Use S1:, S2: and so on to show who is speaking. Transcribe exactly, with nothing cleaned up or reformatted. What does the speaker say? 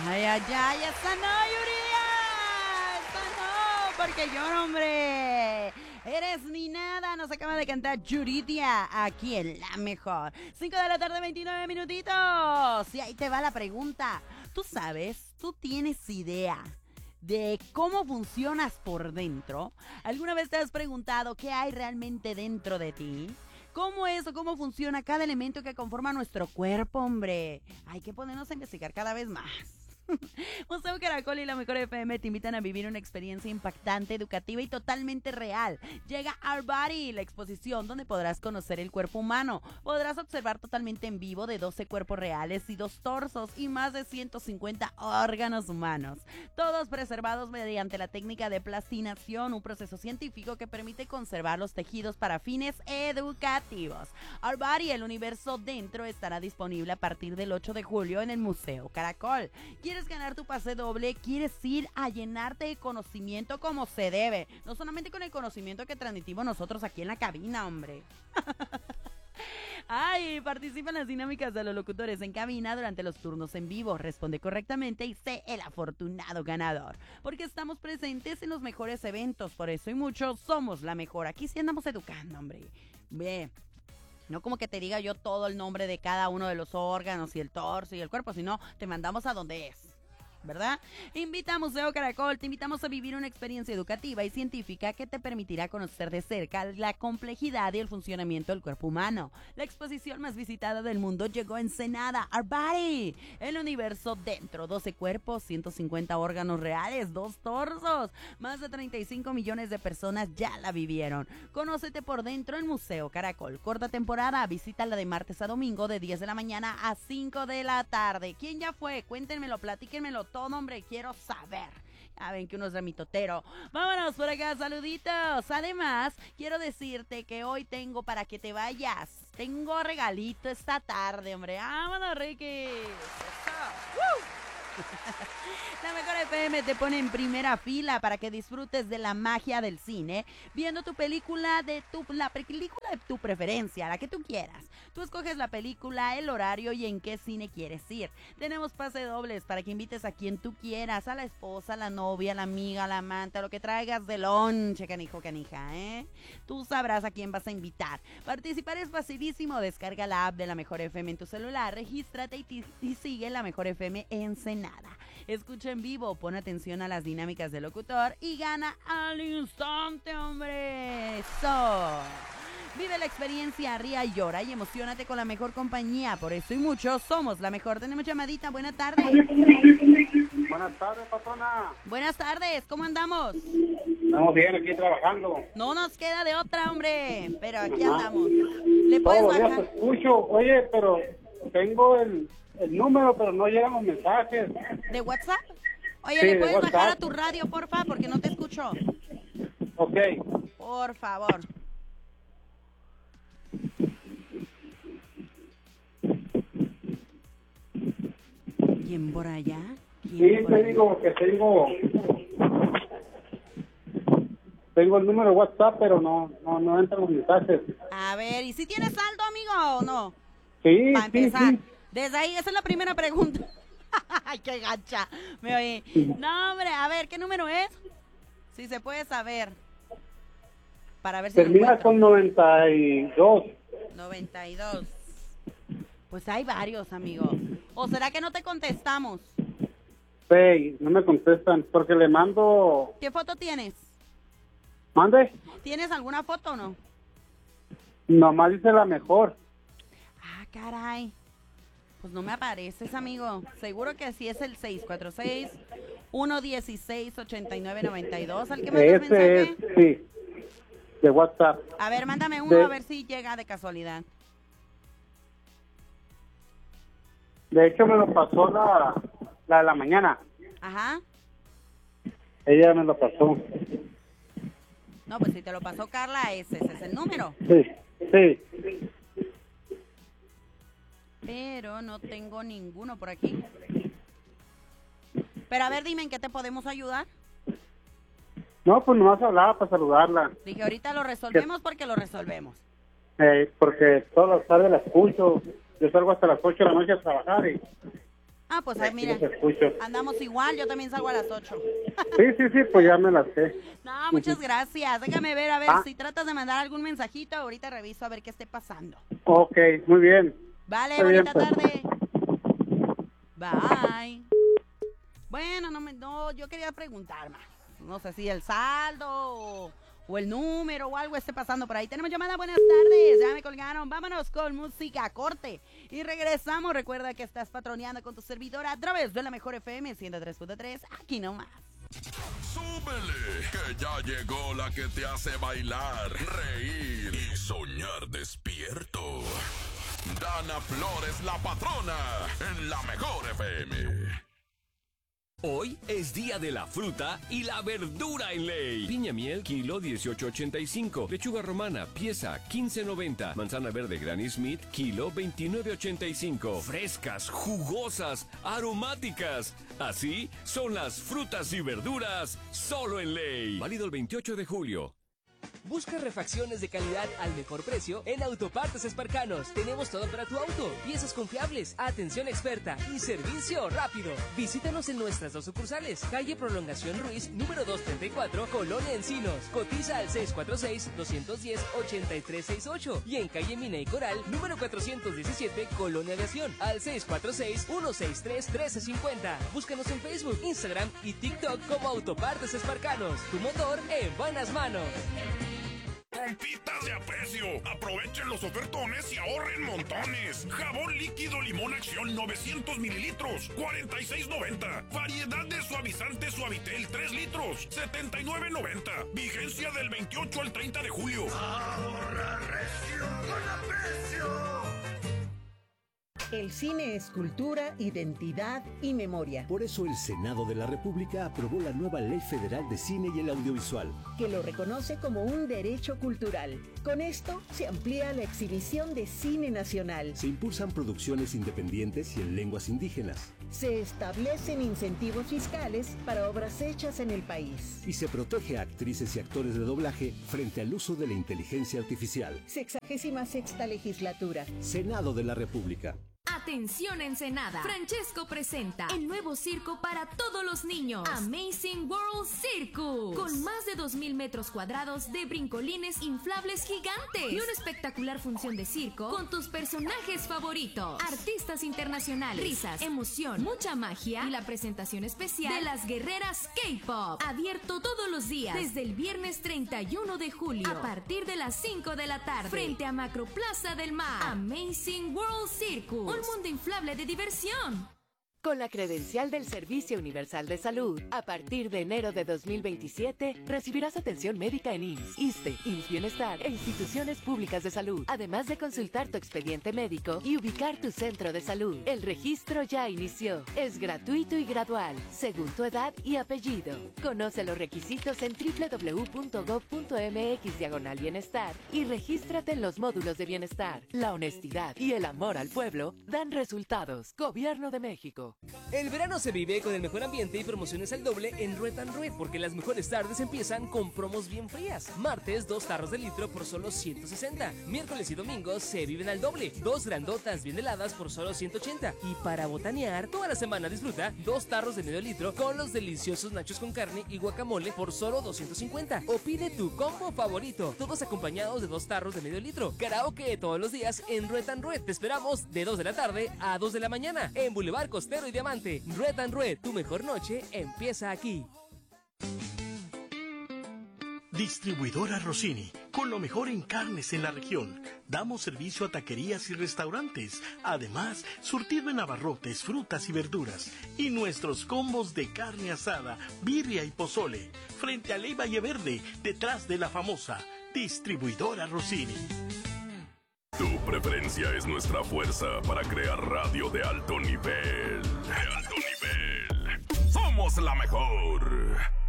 S1: Ay, ay, ay, esa no, Yuridia. Esa no, porque yo, no, hombre. Eres mi nada, nos acaba de cantar Yuridia aquí en La Mejor. cinco de la tarde, veintinueve minutitos. Y ahí te va la pregunta. ¿Tú sabes? ¿Tú tienes idea de cómo funcionas por dentro? ¿Alguna vez te has preguntado qué hay realmente dentro de ti? ¿Cómo es o cómo funciona cada elemento que conforma nuestro cuerpo, hombre? Hay que ponernos a investigar cada vez más. Museo Caracol y La Mejor F M te invitan a vivir una experiencia impactante, educativa y totalmente real. Llega Our Body, la exposición donde podrás conocer el cuerpo humano. Podrás observar totalmente en vivo de doce cuerpos reales y dos torsos y más de ciento cincuenta órganos humanos. Todos preservados mediante la técnica de plastinación, un proceso científico que permite conservar los tejidos para fines educativos. Our Body, el universo dentro, estará disponible a partir del ocho de julio en el Museo Caracol. ¿Quieres ganar tu pase doble? ¿Quieres ir a llenarte de conocimiento como se debe? No solamente con el conocimiento que transmitimos nosotros aquí en la cabina, hombre. Ay, participa en las dinámicas de los locutores en cabina durante los turnos en vivo. Responde correctamente y sé el afortunado ganador. Porque estamos presentes en los mejores eventos. Por eso y muchos somos la mejor. Aquí sí andamos educando, hombre. Ve. No como que te diga yo todo el nombre de cada uno de los órganos y el torso y el cuerpo, sino te mandamos a donde es, ¿verdad? Invita a Museo Caracol, te invitamos a vivir una experiencia educativa y científica que te permitirá conocer de cerca la complejidad y el funcionamiento del cuerpo humano. La exposición más visitada del mundo llegó a Ensenada, Our Body, el universo dentro, doce cuerpos, ciento cincuenta órganos reales, dos torsos, más de treinta y cinco millones de personas ya la vivieron. Conócete por dentro en Museo Caracol. Corta temporada, visítala de martes a domingo de diez de la mañana a cinco de la tarde. ¿Quién ya fue? Cuéntenmelo, platíquenmelo todo, hombre, quiero saber. Ya ven que uno es remitotero. Vámonos por acá, saluditos. Además, quiero decirte que hoy tengo para que te vayas. Tengo regalito esta tarde, hombre. Vámonos, Ricky. ¡Woo! La Mejor F M te pone en primera fila para que disfrutes de la magia del cine, viendo tu película de tu la película de tu preferencia, la que tú quieras. Tú escoges la película, el horario y en qué cine quieres ir. Tenemos pase dobles para que invites a quien tú quieras, a la esposa, a la novia, a la amiga, a la amante, a lo que traigas de lonche, canijo, canija, ¿eh? Tú sabrás a quién vas a invitar. Participar es facilísimo. Descarga la app de La Mejor F M en tu celular, regístrate y, t- y sigue La Mejor F M Ensenada. Escucha en vivo, pon atención a las dinámicas del locutor y gana al instante, hombre. Eso. Vive la experiencia, ría y llora y emocionate con la mejor compañía. Por eso y mucho, somos la mejor. Tenemos llamadita, buenas tardes.
S2: Buenas tardes, patrona.
S1: Buenas tardes, ¿cómo andamos?
S2: Estamos bien aquí trabajando.
S1: No nos queda de otra, hombre, pero aquí
S2: Ajá.
S1: andamos. ¿Le puedes
S2: Todos los días
S1: bajar?
S2: te escucho. Oye, pero tengo el, el número, pero no llegan los mensajes.
S1: ¿De WhatsApp? Oye,
S2: Sí,
S1: ¿le
S2: de
S1: puedes bajar
S2: WhatsApp.
S1: a tu radio, porfa? Porque no te escucho.
S2: Ok.
S1: Por favor. ¿Quién por allá? ¿Quién
S2: Sí,
S1: por
S2: te
S1: allá?
S2: digo que tengo... Tengo el número de WhatsApp, pero no, no, no entran los mensajes.
S1: A ver, ¿y si tienes saldo, amigo, o no?
S2: Sí,
S1: Para
S2: sí,
S1: empezar.
S2: sí.
S1: Desde ahí, esa es la primera pregunta. Ay, qué gacha. Me oí. No, hombre, a ver, ¿qué número es? Si se puede saber. Para ver si lo
S2: Termina
S1: encuentro.
S2: con noventa y dos.
S1: noventa y dos. Pues hay varios, amigo. ¿O será que no te contestamos?
S2: Sí, no me contestan porque le mando...
S1: ¿Qué foto tienes?
S2: ¿Mande?
S1: ¿Tienes alguna foto o no?
S2: Nomás dice La Mejor.
S1: Ah, caray. Pues no me apareces, amigo. Seguro que sí es el seis cuatro seis, uno uno seis, ocho nueve nueve dos. ¿Al que mandas
S2: Ese es,
S1: mensaje?
S2: sí, de WhatsApp.
S1: A ver, mándame uno
S2: De-
S1: a ver si llega de casualidad.
S2: De hecho, me lo pasó la, la de la mañana.
S1: Ajá.
S2: Ella me lo pasó.
S1: No, pues si te lo pasó Carla, ese, ese es el número.
S2: Sí, sí.
S1: Pero no tengo ninguno por aquí. Pero a ver, dime en qué te podemos ayudar.
S2: No, pues nomás hablaba para saludarla.
S1: Dije, ahorita lo resolvemos porque lo resolvemos.
S2: Eh, porque todas las tardes la escucho. Yo salgo hasta las ocho de la noche a trabajar y
S1: Ah, pues ahí, mira,
S2: Los escucho.
S1: andamos igual, yo también salgo a las ocho.
S2: Sí, sí, sí, pues ya me las sé.
S1: No, muchas gracias. Déjame ver, a ver,
S2: Ah.
S1: si tratas de mandar algún mensajito, ahorita reviso a ver qué esté pasando.
S2: Ok, muy bien.
S1: Vale,
S2: Está bien,
S1: bonita
S2: pues.
S1: tarde. Bye. Bueno, no, me, no, yo quería preguntar más. No sé si el saldo o, o el número o algo esté pasando por ahí. Tenemos llamada, buenas tardes. Ya me colgaron. Vámonos con música corte. Y regresamos. Recuerda que estás patroneando con tu servidora a través de la Mejor F M ciento tres punto tres. Aquí nomás.
S3: ¡Súbele! Que ya llegó la que te hace bailar, reír y soñar despierto. Dana Flores, la patrona, en la Mejor F M.
S4: Hoy es día de la fruta y la verdura en ley. Piña miel, kilo dieciocho ochenta y cinco. Lechuga romana, pieza quince noventa. Manzana verde Granny Smith, kilo veintinueve ochenta y cinco. Frescas, jugosas, aromáticas. Así son las frutas y verduras solo en ley. Válido el veintiocho de julio.
S5: Busca refacciones de calidad al mejor precio en Autopartes Esparcanos. Tenemos todo para tu auto, piezas confiables, atención experta y servicio rápido. Visítanos en nuestras dos sucursales, calle Prolongación Ruiz, número doscientos treinta y cuatro, Colonia Encinos. Cotiza al seis cuatro seis, dos uno cero, ocho tres seis ocho y en calle Mina y Coral, número cuatrocientos diecisiete, Colonia Aviación, al seis cuatro seis, uno seis tres, uno tres cinco cero. Búscanos en Facebook, Instagram y TikTok como Autopartes Esparcanos. Tu motor en buenas manos.
S3: Compitas de aprecio, aprovechen los ofertones y ahorren montones. Jabón líquido limón acción novecientos mililitros, cuarenta y seis noventa. Variedad de suavizante Suavitel tres litros, setenta y nueve noventa. Vigencia del veintiocho al treinta de julio.
S6: Ahorra recio con aprecio.
S7: El cine es cultura, identidad y memoria.
S8: Por eso el Senado de la República aprobó la nueva Ley Federal de Cine y el Audiovisual,
S7: que lo reconoce como un derecho cultural. Con esto se amplía la exhibición de cine nacional.
S8: se impulsan producciones independientes y en lenguas indígenas,
S7: Se establecen incentivos fiscales para obras hechas en el país.
S8: y se protege a actrices y actores de doblaje frente al uso de la inteligencia artificial.
S7: Sexagésima sexta legislatura.
S8: Senado de la República.
S9: Atención Ensenada, Francesco presenta el nuevo circo para todos los niños, Amazing World Circus, con más de dos mil metros cuadrados de brincolines inflables gigantes y una espectacular función de circo con tus personajes favoritos, artistas internacionales, risas, emoción, mucha magia y la presentación especial de las guerreras K-pop, abierto todos los días desde el viernes treinta y uno de julio a partir de las cinco de la tarde frente a Macroplaza del Mar. Amazing World Circus, un mundo inflable de diversión.
S10: Con la credencial del Servicio Universal de Salud, a partir de enero de dos mil veintisiete, recibirás atención médica en I M S S, ISSSTE, I M S S Bienestar e instituciones públicas de salud, además de consultar tu expediente médico y ubicar tu centro de salud. El registro ya inició. Es gratuito y gradual, según tu edad y apellido. Conoce los requisitos en doble u doble u doble u punto gob punto eme equis diagonal bienestar y regístrate en los módulos de bienestar. La honestidad y el amor al pueblo dan resultados. Gobierno de México.
S5: El verano se vive con el mejor ambiente y promociones al doble en Red and Red, porque las mejores tardes empiezan con promos bien frías. Martes, dos tarros de litro por solo ciento sesenta. Miércoles y domingos se viven al doble. Dos grandotas bien heladas por solo ciento ochenta. Y para botanear, toda la semana disfruta dos tarros de medio litro con los deliciosos nachos con carne y guacamole por solo doscientos cincuenta. O pide tu combo favorito, todos acompañados de dos tarros de medio litro. Karaoke todos los días en Red and Red. Te esperamos de dos de la tarde a dos de la mañana en Boulevard Costero y Diamante. Red and Red, tu mejor noche empieza aquí.
S6: Distribuidora Rossini, con lo mejor en carnes en la región. Damos servicio a taquerías y restaurantes. Además, surtido en abarrotes, frutas y verduras. Y nuestros combos de carne asada, birria y pozole. Frente a Ley Valle Verde, detrás de la famosa Distribuidora Rossini.
S3: Tu preferencia es nuestra fuerza para crear radio de alto nivel. De alto nivel. Somos la mejor.